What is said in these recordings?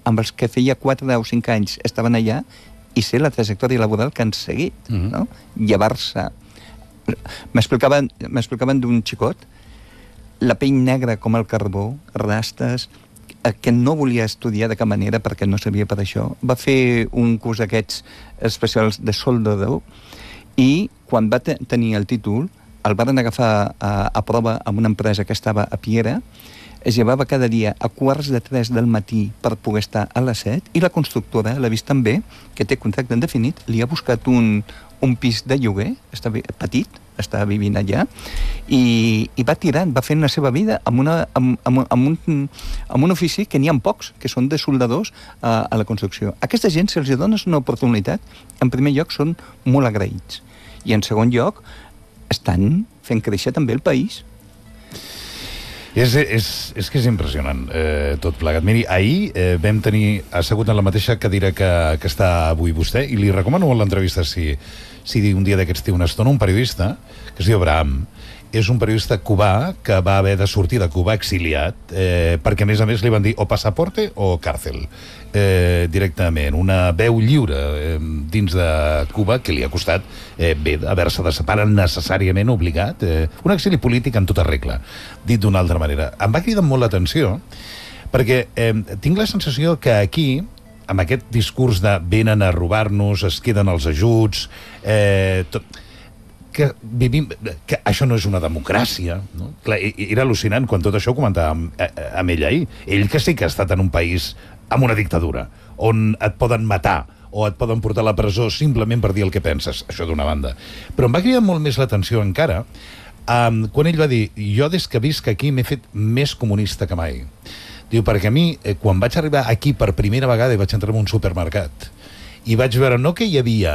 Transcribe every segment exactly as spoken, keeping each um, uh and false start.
amb els que feia quatre o cinc anys estaven allà i ser la trajectòria laboral que han seguit, mm-hmm. no? Llevar-se. M'explicaven, m'explicaven d'un xicot, la pell negra com el carbó, rastes, que no volia estudiar de cap manera perquè no sabia per això. Va fer un curs d'aquests especials de soldador i quan va te- tenir el títol el van agafar a, a prova amb una empresa que estava a Piera, es llevava cada dia a quarts de tres del matí per poder estar a les set, i la constructora l'ha vist també, que té contracte indefinit, li ha buscat un, un pis de lloguer, està petit, està vivint allà, i, i va tirant, va fent la seva vida amb, una, amb, amb, amb, un, amb un ofici que n'hi ha pocs, que són de soldadors a, a la construcció. A aquesta gent, si els dones una oportunitat, en primer lloc són molt agraïts, i en segon lloc estan fent créixer també el país. És, és, és que és impressionant, eh, tot plegat. Miri, ahir eh, vam tenir assegut en la mateixa cadira que, que està avui vostè, i li recomano molt l'entrevista si, si un dia d'aquests té una estona, un periodista que es diu Abraham. És un periodista cubà que va haver de sortir de Cuba exiliat, eh, perquè a més a més li van dir o passaporte o càrcel, eh, directament. Una veu lliure eh, dins de Cuba que li ha costat eh, bé haver-se de separar necessàriament obligat, eh, un exili polític en tota regla, dit d'una altra manera. Em va cridar molt l'atenció perquè eh, tinc la sensació que aquí, amb aquest discurs de venen a robar-nos, es queden els ajuts, eh, tot... que vivim, que això no és una democràcia, no? Clar, era al·lucinant quan tot això ho comentava amb, amb ell ahir. Ell que sí que ha estat en un país amb una dictadura, on et poden matar o et poden portar a la presó simplement per dir el que penses, això d'una banda. Però em va cridar molt més l'atenció encara um, quan ell va dir, jo des que visc aquí m'he fet més comunista que mai. Diu, perquè a mi, eh, quan vaig arribar aquí per primera vegada i vaig entrar en un supermercat i vaig veure no que hi havia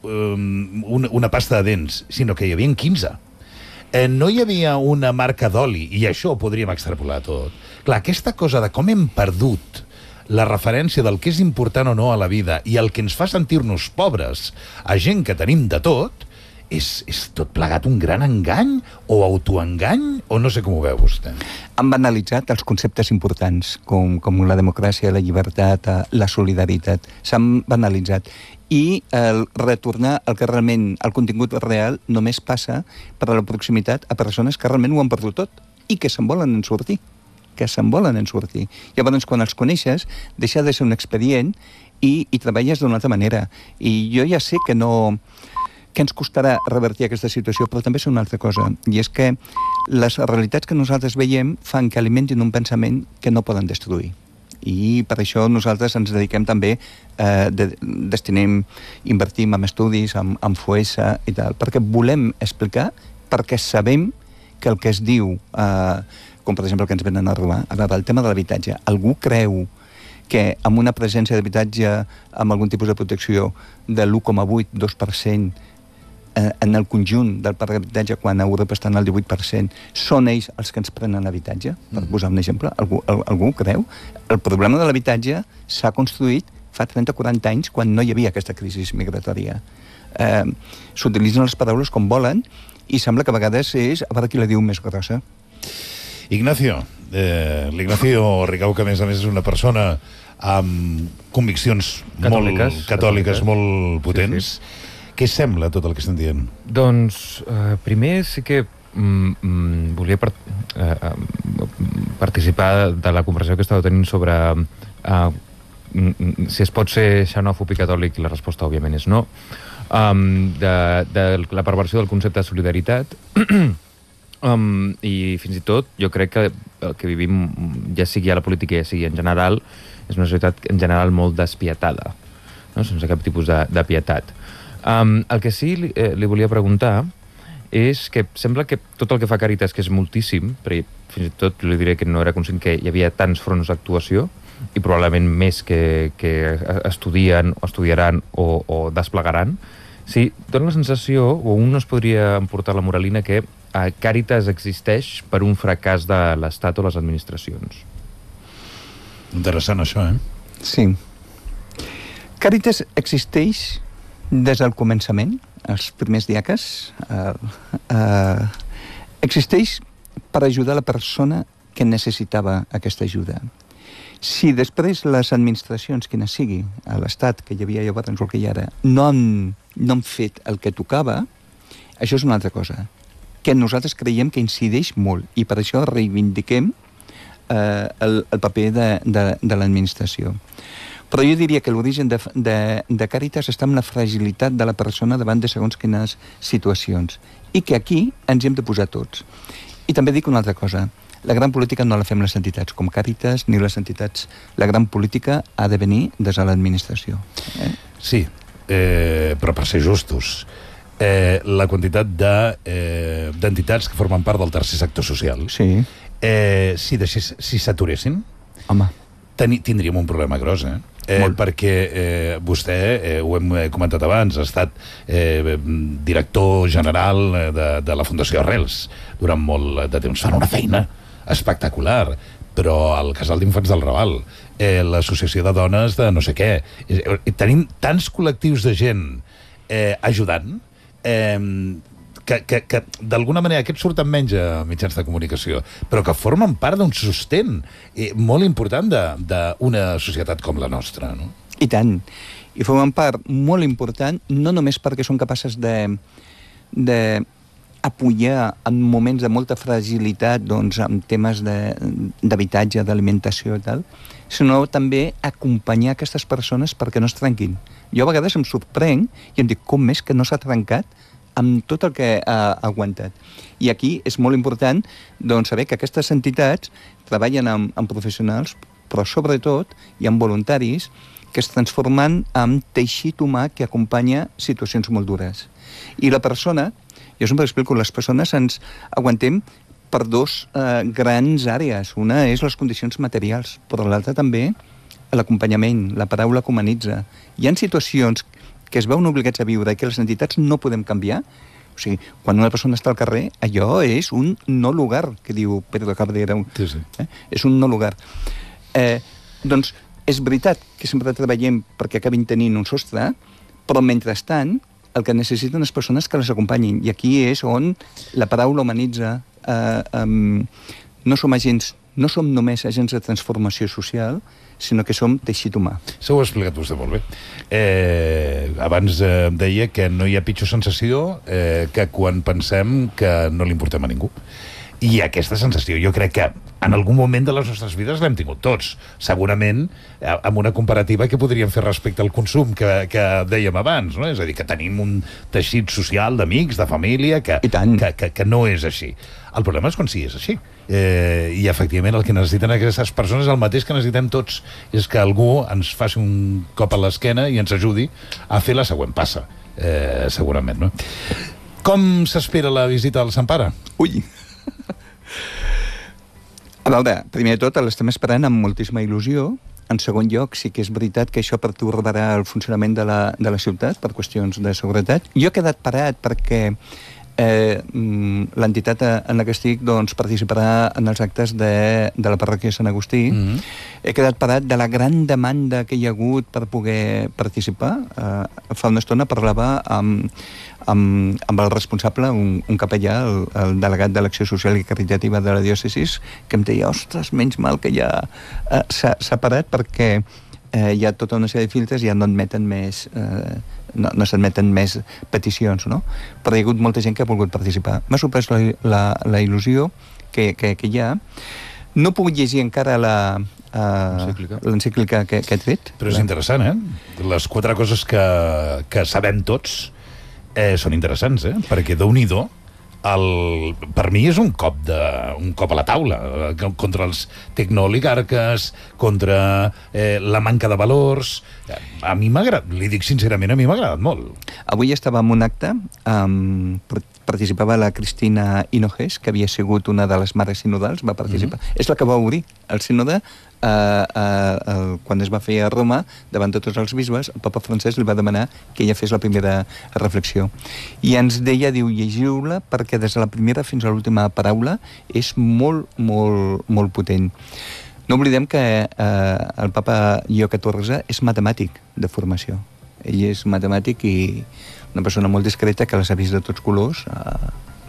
Una, una pasta de dents, sinó que hi havia quinze. Eh, no hi havia una marca d'oli, i això ho podríem extrapolar tot. Clar, aquesta cosa de com hem perdut la referència del que és important o no a la vida i el que ens fa sentir-nos pobres a gent que tenim de tot, és, és tot plegat un gran engany o autoengany, o no sé com ho veu vostè. Han banalitzat els conceptes importants, com, com la democràcia, la llibertat, la solidaritat. S'han banalitzat. I el retornar al que realment, el contingut real, només passa per la proximitat a persones que realment ho han perdut tot i que se'n volen en sortir. Que se'n volen en sortir. Llavors, quan els coneixes, deixa de ser un expedient i, i treballes d'una altra manera. I jo ja sé que no... que ens costarà revertir aquesta situació, però també és una altra cosa, i és que les realitats que nosaltres veiem fan que alimentin un pensament que no poden destruir. I per això nosaltres ens dediquem també, eh, de, destinem, invertim en estudis, en, en F O E S A i tal, perquè volem explicar, perquè sabem que el que es diu, eh, com per exemple el que ens venen a robar, a veure, el tema de l'habitatge, algú creu que amb una presència d'habitatge amb algun tipus de protecció de l'u coma vuit dos per cent en el conjunt del parc d'habitatge, quan a Europa estan al divuit per cent, són ells els que ens prenen l'habitatge, per posar un exemple, algú, algú ho creu? El problema de l'habitatge s'ha construït fa trenta o quaranta anys, quan no hi havia aquesta crisi migratòria. Eh, S'utilitzen les paraules com volen i sembla que a vegades és a veure qui la diu més grossa. Ignacio, eh, l'Ignacio Ricau, que a més a més és una persona amb conviccions catòliques, molt catòliques, catòliques. molt potents. Sí, sí. Què sembla tot el que estem dient? Doncs, eh, primer sí que mm, mm, volia part, eh, participar de la conversació que estàveu tenint sobre eh, mm, si es pot ser xenòfob i catòlic, i la resposta òbviament és no. Um, de, de la perversió del concepte de solidaritat um, i fins i tot jo crec que el que vivim, ja sigui a la política ja sigui en general, és una societat en general molt despietada, no? Sense cap tipus de, de pietat. Um, el que sí li, eh, li volia preguntar és que sembla que tot el que fa Càritas, que és moltíssim, perquè fins i tot li diré que no era conscient que hi havia tants fronts d'actuació i probablement més que, que estudien o estudiaran o, o desplegaran, sí, dona la sensació, o un no es podria emportar la moralina, que eh, Càritas existeix per un fracàs de l'Estat o les administracions. Interessant això, eh? Sí. Càritas existeix des del començament, els primers diaques, eh, eh, existeix per ajudar la persona que necessitava aquesta ajuda. Si després les administracions, quines sigui, a l'Estat, que hi havia llavors o que hi ha ara, no han, no han fet el que tocava, això és una altra cosa, que nosaltres creiem que incideix molt, i per això reivindiquem eh, el, el paper de, de, de l'administració. Però jo diria que l'origen de, de, de Càritas està en la fragilitat de la persona davant de segons quines situacions, i que aquí ens hi hem de posar tots. I també dic una altra cosa, la gran política no la fem les entitats com Càritas ni les entitats. La gran política ha de venir des de l'administració. Eh? Sí, eh, però per ser justos, eh, la quantitat de, eh, d'entitats que formen part del tercer sector social, sí. eh, si, deixés, si s'aturessin, home, teni, tindríem un problema gros, eh? Eh, perquè eh, vostè, eh, ho hem comentat abans, ha estat eh, director general de, de la Fundació Arrels durant molt de temps. Fan una feina espectacular, però el Casal d'Infants del Raval, eh, l'Associació de Dones de no sé què, eh, tenim tants col·lectius de gent eh, ajudant, eh, que, que, que d'alguna manera aquests surten menys a mitjans de comunicació, però que formen part d'un sostén eh, molt important d'una societat com la nostra, no? I tant. I formen part molt important, no només perquè són capaces de, de apoyar en moments de molta fragilitat, doncs, amb temes d'habitatge, de, d'alimentació i tal, sinó també acompanyar aquestes persones perquè no es trenquin. Jo a vegades em sorprenc i em dic com és que no s'ha trencat amb tot el que ha aguantat. I aquí és molt important doncs, saber que aquestes entitats treballen amb, amb professionals, però sobretot hi ha voluntaris que es transformen en teixit humà que acompanya situacions molt dures. I la persona, jo sempre explico, les persones ens aguantem per dos eh, grans àrees. Una és les condicions materials, però l'altra també l'acompanyament, la paraula que humanitza. Hi ha situacions que es veuen obligats a viure i que les entitats no podem canviar. O sigui, quan una persona està al carrer, allò és un no lugar, que diu Pedro Cabrera. Sí, sí. Eh? És un no lugar. Eh, doncs és veritat que sempre treballem perquè acabin tenint un sostre, però mentrestant el que necessiten les persones que les acompanyin. I aquí és on la paraula humanitza. Eh, um, no som agents, no som només agents de transformació social, sinó que som teixit humà. S'ho ha explicat vostè molt bé. Eh, abans eh, deia que no hi ha pitjor sensació eh, que quan pensem que no li importem a ningú. I aquesta sensació jo crec que en algun moment de les nostres vides l'hem tingut tots. Segurament amb una comparativa que podríem fer respecte al consum que, que dèiem abans, no? És a dir, que tenim un teixit social d'amics, de família, que, que, que, que no és així. El problema és quan sí és així. Eh, I efectivament el que necessiten aquestes persones és el mateix que necessitem tots, és que algú ens faci un cop a l'esquena i ens ajudi a fer la següent passa, eh, segurament, no? Com s'espera la visita al Sant Pare? Ui! A veure, primer de tot l'estem esperant amb moltíssima il·lusió. En segon lloc, sí que és veritat que això pertorbarà el funcionament de la, de la ciutat per qüestions de seguretat. Jo he quedat parat perquè Eh, l'entitat en la que estic doncs, participarà en els actes de, de la parròquia de Sant Agustí. Mm-hmm. He quedat parat de la gran demanda que hi ha hagut per poder participar. Eh, fa una estona parlava amb, amb, amb el responsable, un, un capellà, el, el delegat de l'Acció Social i Caritativa de la diòcesis, que em deia, ostres, menys mal que ja eh, s'ha parat perquè eh, hi ha tota una sèrie de filtres i ja no admeten més... Eh, no, no s'admeten més peticions, no? Però hi ha hagut molta gent que ha volgut participar. M'ha sorprès la, la, la il·lusió que, que, que hi ha. No puc llegir encara la uh, l'encíclica que, que he tret. Però és interessant, eh? Les quatre coses que, que sabem tots eh, són interessants, eh? Perquè Déu-n'hi-do, el, per mi és un cop, de, un cop a la taula eh, contra els tecnooligarques, contra eh, la manca de valors. A mi m'ha agradat, li dic sincerament, a mi m'ha agradat molt. Avui estava en un acte, um, participava la Cristina Hinojés, que havia sigut una de les mares sinodals, va participar. Mm-hmm. És la que va obrir el sínode uh, uh, uh, quan es va fer a Roma, davant de tots els bisbes. El papa francès li va demanar que ella fes la primera reflexió. I ens deia, diu, llegiu-la, perquè des de la primera fins a l'última paraula és molt, molt, molt potent. No oblidem que eh, el papa Lleó catorze és matemàtic de formació. Ell és matemàtic i una persona molt discreta que les ha vist de tots colors. Eh,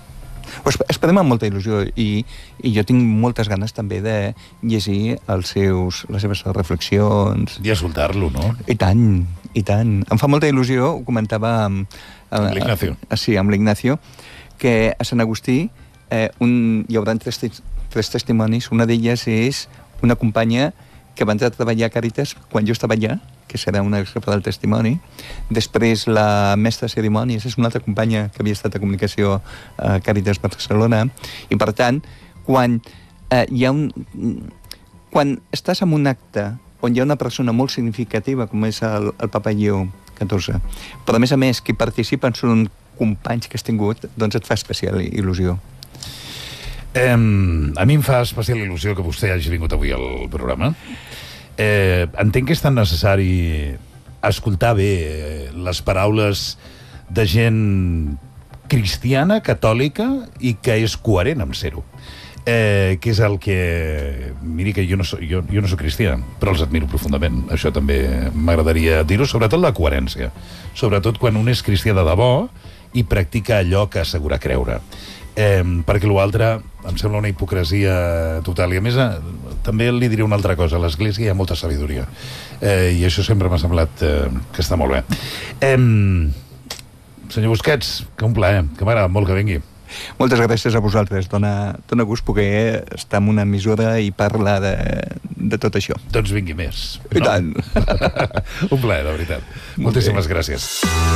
Ho esperem amb molta il·lusió i, i jo tinc moltes ganes també de llegir els seus, les seves reflexions. I escoltar-lo, no? I tant, i tant. Em fa molta il·lusió, ho comentava amb... Amb l'Ignacio. Sí, amb l'Ignacio, que a Sant Agustí eh, un, hi haurà tres, tres testimonis. Una d'elles és una companya que va entrar a treballar a Càritas quan jo estava allà, que serà una excepció del testimoni. Després la mestra de cerimònies és una altra companya que havia estat a comunicació a Càritas Barcelona. I per tant, quan eh, hi ha un... Quan estàs en un acte on hi ha una persona molt significativa, com és el, el papa Lleó catorze, però a més a més qui participen són companys que has tingut, doncs et fa especial il·lusió. Eh, a mi em fa especial il·lusió que vostè hagi vingut avui al programa. Eh, entenc que és tan necessari escoltar bé les paraules de gent cristiana, catòlica i que és coherent amb ser-ho. Eh, que és el que... Miri que jo no, soc, jo, jo no soc cristià, però els admiro profundament. Això també m'agradaria dir-ho, sobretot la coherència. Sobretot quan un és cristià de debò i practica allò que assegura creure. Eh, perquè l'altre em sembla una hipocresia total. I a més, eh, també li diré una altra cosa. A l'Església hi ha molta sabidoria. Eh, I això sempre m'ha semblat eh, que està molt bé. Eh, senyor Busquets, que un plaer, que m'agrada molt que vingui. Moltes gràcies a vosaltres. Dona, dona gust poder estar en una emissora i parlar de, de tot això. Doncs vingui més. I no? tant. Un plaer, de veritat. Molt Moltíssimes bé. gràcies.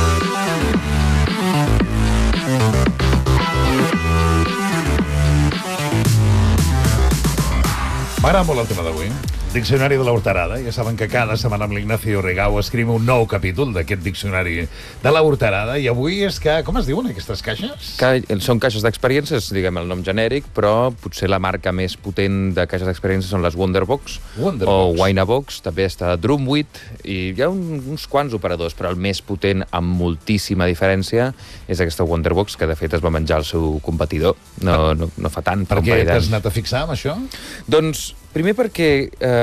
M'agrada molt el tema d'avui. Diccionari de la Horterada. Ja saben que cada setmana amb l'Ignacio Regau escriu un nou capítol d'aquest diccionari de la Horterada. I avui és que... Com es diuen aquestes caixes? Ca... Són caixes d'experiències, diguem el nom genèric, però potser la marca més potent de caixes d'experiències són les Wonderbox, Wonderbox. o Winabox. També està Drumwit, i hi ha un, uns quants operadors, però el més potent, amb moltíssima diferència, és aquesta Wonderbox, que de fet es va menjar el seu competidor. No, no, no fa tant. Per què t'has anat a fixar amb això? Doncs, primer perquè eh,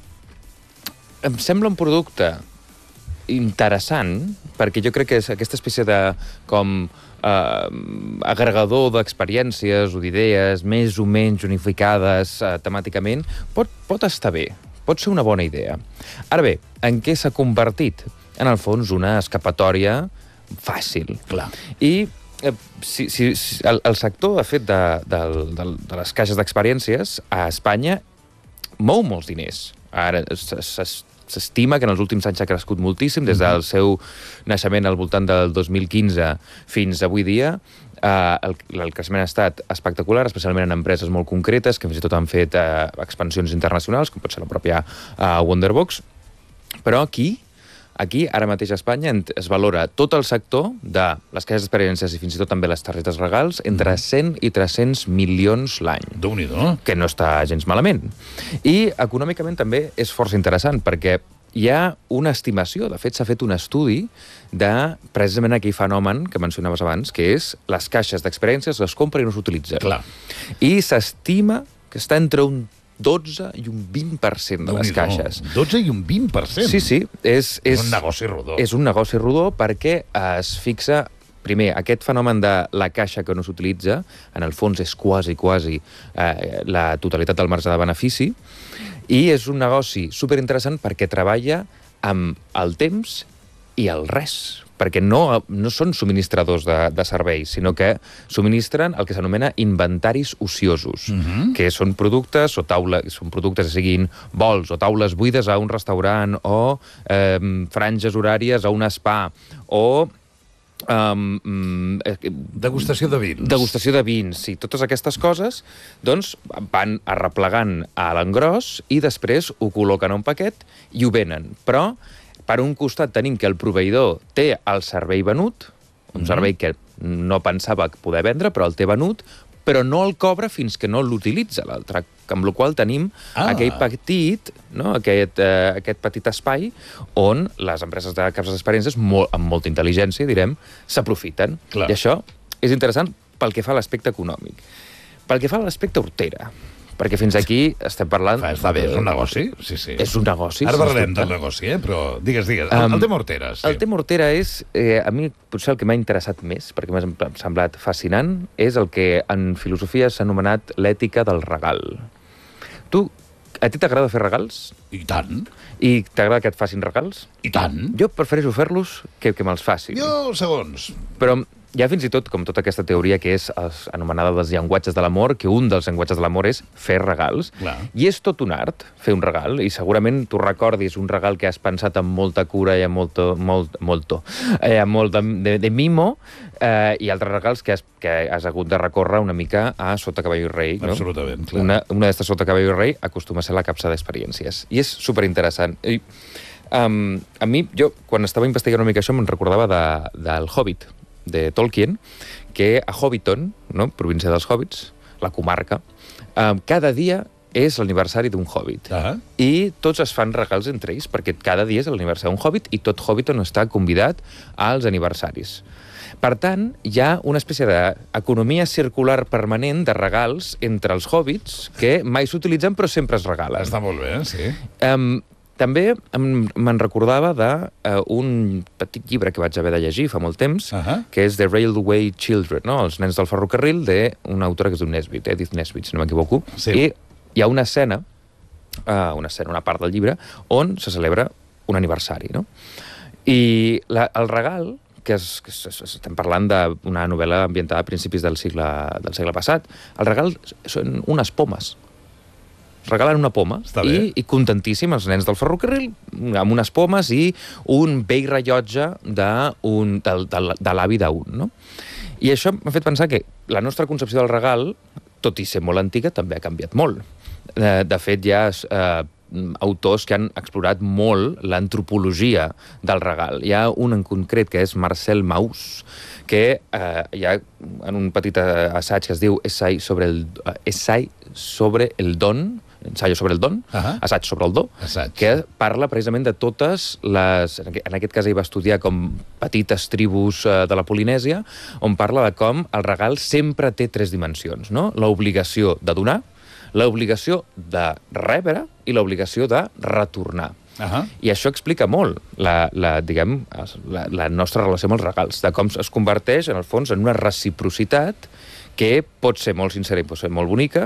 em sembla un producte interessant, perquè jo crec que és aquesta espècie de com eh, agregador d'experiències o d'idees més o menys unificades eh, temàticament, pot, pot estar bé, pot ser una bona idea. Ara bé, en què s'ha convertit? En el fons, una escapatòria fàcil. Clar. I eh, si, si, si el, el sector, de fet, de, de, de, de les caixes d'experiències a Espanya mou molts diners. Ara s'estima que en els últims anys ha crescut moltíssim, des del seu naixement al voltant del dos mil quinze fins avui dia. Uh, el, el creixement ha estat espectacular, especialment en empreses molt concretes, que fins i tot han fet uh, expansions internacionals, com pot ser la pròpia uh, Wonderbox. Però aquí, aquí, ara mateix a Espanya, es valora tot el sector de les caixes d'experiències i fins i tot també les targetes regals entre cent i tres-cents milions l'any. Déu-n'hi-do. Que no està gens malament. I econòmicament també és força interessant, perquè hi ha una estimació, de fet s'ha fet un estudi de precisament aquell fenomen que mencionaves abans, que és les caixes d'experiències les compra i no s'utilitzen. Clar. I s'estima que està entre un dotze i un vint per cent de les caixes. dotze i un vint per cent? Sí, sí. És, és, és un negoci rodó. És un negoci rodó perquè es fixa... Primer, aquest fenomen de la caixa que no s'utilitza, en el fons és quasi, quasi eh, la totalitat del marge de benefici, i és un negoci superinteressant perquè treballa amb el temps i el res, perquè no, no són subministradors de, de serveis, sinó que subministren el que s'anomena inventaris ociosos, uh-huh. que són productes o taula, són productes que siguin vols o taules buides a un restaurant o eh, franges horàries a un spa o Um, degustació de vins. Degustació de vins, sí. Totes aquestes coses doncs van arreplegant a l'engròs i després ho col·loquen a un paquet i ho venen. Però, per un costat, tenim que el proveïdor té el servei venut, un mm. servei que no pensava poder vendre, però el té venut, però no el cobra fins que no l'utilitza l'altre. Amb la qual tenim ah. aquell petit, no? aquest, eh, aquest petit espai on les empreses de caixes d'experiències, molt, amb molta intel·ligència, direm, s'aprofiten. I això és interessant pel que fa a l'aspecte econòmic. Pel que fa a l'aspecte hortera, perquè fins aquí estem parlant... Fa, està bé, és un negoci? Sí, sí. És un negoci. Ara parlem del negoci, eh? Però digues, digues. El, Um, el tema Hortera, sí. El tema Hortera és, eh, a mi, potser el que m'ha interessat més, perquè m'ha semblat fascinant, és el que en filosofia s'ha anomenat l'ètica del regal. Tu, a ti t'agrada fer regals? I tant. I t'agrada que et facin regals? I tant. Jo prefereixo fer-los que que me'ls facin. Jo, segons. Però hi ha fins i tot, com tota aquesta teoria que és es, anomenada dels llenguatges de l'amor, que un dels llenguatges de l'amor és fer regals. Clar. I és tot un art, fer un regal, i segurament tu recordis un regal que has pensat amb molta cura i amb molto, molt, molto, eh, amb molt de, de, de mimo, eh, i altres regals que has, que has hagut de recórrer una mica a Sota Caballo i Rei. No? Absolutament, clar. Una, una d'estes Sota Caballo i Rei acostuma a ser la capsa d'experiències. I és superinteressant. I, um, a mi, jo, quan estava investigant una mica això, me'n recordava de, del Hobbit, de Tolkien, que a Hobbiton, no? Província dels Hobbits, la comarca, eh, cada dia és l'aniversari d'un Hobbit. Ah. I tots es fan regals entre ells, perquè cada dia és l'aniversari d'un Hobbit i tot Hobbiton està convidat als aniversaris. Per tant, hi ha una espècie d'economia circular permanent de regals entre els Hobbits que mai s'utilitzen però sempre es regalen. Està molt bé, sí. Um, També me'n recordava d'un uh, petit llibre que vaig haver de llegir fa molt temps, Uh-huh. que és The Railway Children, no? Els nens del ferrocarril, d'una autora que es diu Nesbit, Edith Nesbit, si no m'equivoco. Sí. I hi ha una escena, uh, una escena, una part del llibre, on se celebra un aniversari, no? I la, el regal, que, és, que és, estem parlant d'una novel·la ambientada a principis del segle, del segle passat, el regal són unes pomes. Regalen una poma i, i contentíssim els nens del ferrocarril amb unes pomes i un vell rellotge de, un, de, de, de l'avi d'un, no? I això m'ha fet pensar que la nostra concepció del regal, tot i ser molt antiga, també ha canviat molt. De, de fet, hi ha eh, autors que han explorat molt l'antropologia del regal. Hi ha un en concret que és Marcel Mauss, que eh, hi ha en un petit assaig que es diu Essai sobre el, uh, Essai sobre el don, ensaio sobre el don, uh-huh. assaig sobre el do, assaig. Que parla precisament de totes les... En aquest cas ell va estudiar com petites tribus uh, de la Polinèsia, on parla de com el regal sempre té tres dimensions, no? L'obligació de donar, l'obligació de rebre i l'obligació de retornar. Uh-huh. I això explica molt la, la, diguem, la, la nostra relació amb els regals, de com es converteix, en el fons, en una reciprocitat que pot ser molt sincera i pot ser molt bonica,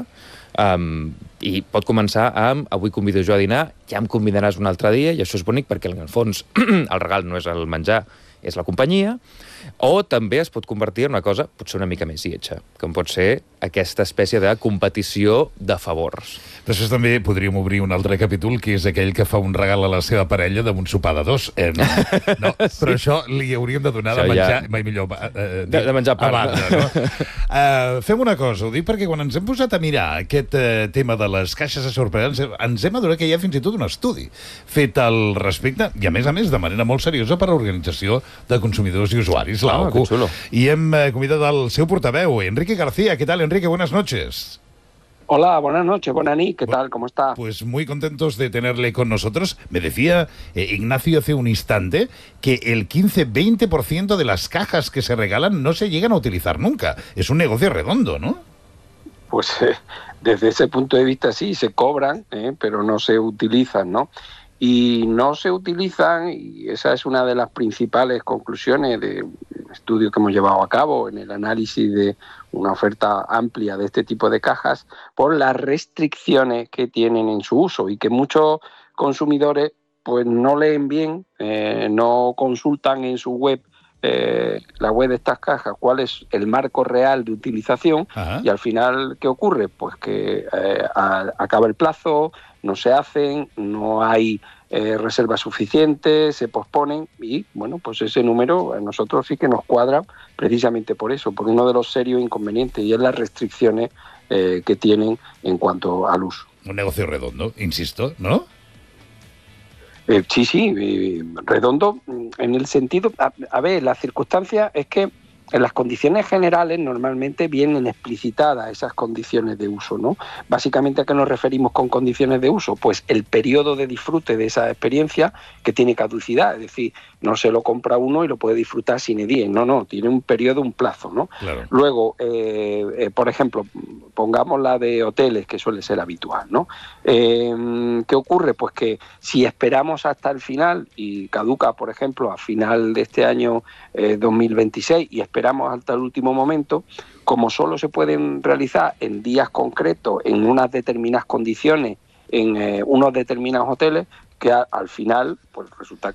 um, i pot començar amb avui convido jo a dinar, ja em convidaràs un altre dia, i això és bonic perquè, en el fons, el regal no és el menjar, és la companyia, o també es pot convertir en una cosa potser una mica més lletja, com pot ser aquesta espècie de competició de favors. Després també podríem obrir un altre capítol, que és aquell que fa un regal a la seva parella d'un sopar de dos. Eh, no, sí. Però això li hauríem de donar això de menjar... Ja... Mai millor... Eh, de, de menjar part. Banda, no? uh, fem una cosa, ho dic perquè quan ens hem posat a mirar aquest uh, tema de les caixes de sorpresa, ens hem adonat que hi ha fins i tot un estudi fet al respecte, i a més a més de manera molt seriosa per a l'Organització de Consumidors i Usuaris, la O C U. Ah, I hem uh, convidat el seu portaveu, Enrique García. ¿Qué tal, Enrique? Buenas noches. Hola, buenas noches, buenas noches, ¿qué tal? ¿Cómo está? Pues muy contentos de tenerle con nosotros. Me decía eh, Ignacio hace un instante que el quince a veinte por ciento de las cajas que se regalan no se llegan a utilizar nunca. Es un negocio redondo, ¿no? Pues eh, desde ese punto de vista sí, se cobran, eh, pero no se utilizan, ¿no? Y no se utilizan, y esa es una de las principales conclusiones del estudio que hemos llevado a cabo en el análisis de una oferta amplia de este tipo de cajas, por las restricciones que tienen en su uso y que muchos consumidores pues no leen bien, eh, no consultan en su web, eh, la web de estas cajas, cuál es el marco real de utilización. Ajá. Y al final, ¿qué ocurre? Pues que eh, a, acaba el plazo, no se hacen, no hay eh, reservas suficientes, se posponen y, bueno, pues ese número a nosotros sí que nos cuadra precisamente por eso, por uno de los serios inconvenientes y es las restricciones eh, que tienen en cuanto al uso. Un negocio redondo, insisto, ¿no? Eh, sí, sí, eh, redondo en el sentido... A, a ver, la circunstancia es que en las condiciones generales normalmente vienen explicitadas esas condiciones de uso, ¿no? Básicamente, ¿a qué nos referimos con condiciones de uso? Pues el periodo de disfrute de esa experiencia que tiene caducidad, es decir, no se lo compra uno y lo puede disfrutar sine die, no, no, tiene un periodo, un plazo, ¿no? Claro. Luego, eh, eh, por ejemplo, pongamos la de hoteles, que suele ser habitual, ¿no? Eh, ¿Qué ocurre? Pues que si esperamos hasta el final y caduca, por ejemplo, a final de este año eh, dos mil veintiséis y esperamos hasta el último momento, como solo se pueden realizar en días concretos, en unas determinadas condiciones, en eh, unos determinados hoteles, que a, al final pues resulta